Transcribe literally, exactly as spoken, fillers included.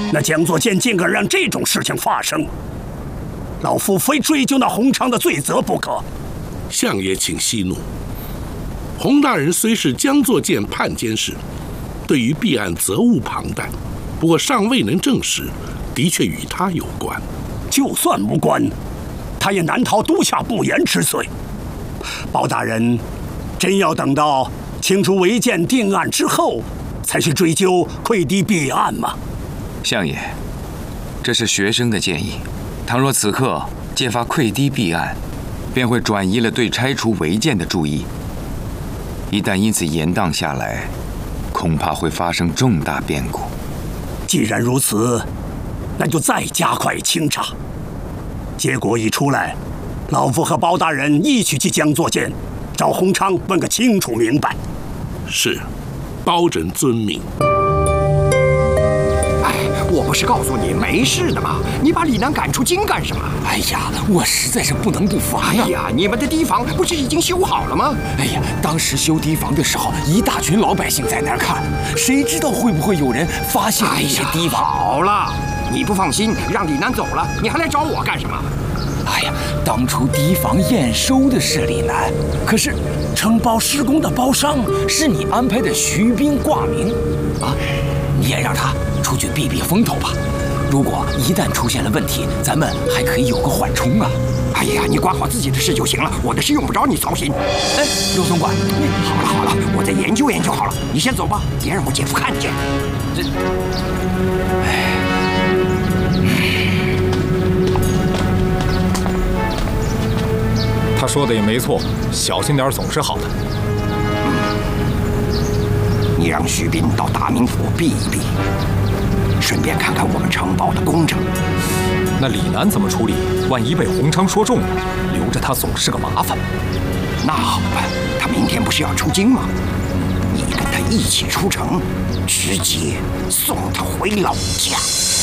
那江作建竟敢让这种事情发生，老夫非追究那洪昌的罪责不可。 相爷，请息怒。洪大人虽是江作建判监事，对于弊案责无旁贷，不过尚未能证实，的确与他有关。 就算无关，他也难逃督下不严之罪。包大人，真要等到清除违建定案之后，才去追究溃堤弊案吗？ 相爷，这是学生的建议。倘若此刻揭发溃堤弊案，便会转移了对拆除违建的注意。一旦因此延宕下来，恐怕会发生重大变故。 既然如此，那就再加快清查。结果一出来，老夫和包大人一起去江作建，找洪昌问个清楚明白。 是，包拯遵命。 我不是告诉你没事的吗？你把李楠赶出京干什么？ 哎呀，我实在是不能不防啊！ 哎呀，你们的堤防不是已经修好了吗？ 哎呀，当时修堤防的时候，一大群老百姓在那儿看，谁知道会不会有人发现那些堤防？ 好了，你不放心，让李楠走了，你还来找我干什么？ 哎呀，当初堤防验收的是李楠，可是承包施工的包商是你安排的徐斌挂名啊，你也让他出去避避风头吧。如果一旦出现了问题，咱们还可以有个缓冲啊。 哎呀，你管好自己的事就行了，我的事用不着你操心。 哎，刘总管， 好了好了，我再研究研究好了，你先走吧，别让我姐夫看见。 这，哎。 他说的也没错，小心点总是好的。 你让徐斌到大名府避一避，顺便看看我们承包的工程。 那李楠怎么处理？万一被洪昌说中了，留着他总是个麻烦。 那好办，他明天不是要出京吗？你跟他一起出城，直接送他回老家。